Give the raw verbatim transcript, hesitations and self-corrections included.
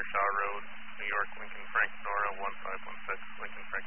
Shaw Road, New York, Lincoln Frank Nora one five one six, Lincoln Frank.